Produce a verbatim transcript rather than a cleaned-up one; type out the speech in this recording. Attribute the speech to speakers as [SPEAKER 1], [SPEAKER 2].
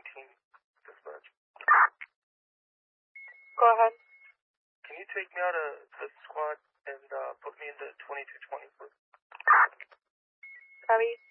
[SPEAKER 1] nineteen dispatch.
[SPEAKER 2] Go ahead.
[SPEAKER 1] Can you take me out of the squad and uh, put me into twenty-two twenty, please?
[SPEAKER 2] Copy.